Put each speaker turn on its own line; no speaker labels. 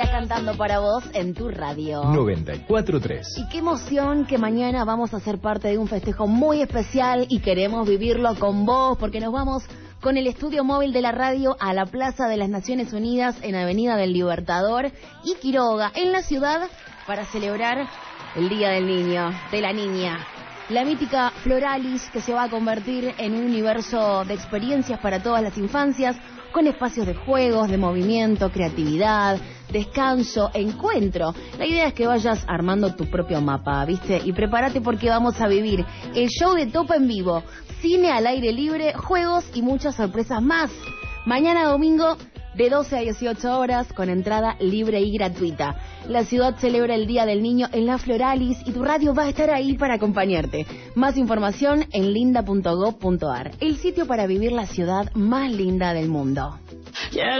seguirá cantando para vos en tu radio.
94.3.
Y qué emoción que mañana vamos a ser parte de un festejo muy especial y queremos vivirlo con vos porque nos vamos con el estudio móvil de la radio a la Plaza de las Naciones Unidas en Avenida del Libertador y Quiroga, en la ciudad, para celebrar el Día del Niño, de la Niña. La mítica Floralis, que se va a convertir en un universo de experiencias para todas las infancias, con espacios de juegos, de movimiento, creatividad, descanso, encuentro. La idea es que vayas armando tu propio mapa, ¿viste? Y prepárate porque vamos a vivir el show de Topo en vivo, cine al aire libre, juegos y muchas sorpresas más. Mañana domingo, de 12 a 18 horas, con entrada libre y gratuita. La ciudad celebra el Día del Niño en la Floralis y tu radio va a estar ahí para acompañarte. Más información en linda.gov.ar, el sitio para vivir la ciudad más linda del mundo.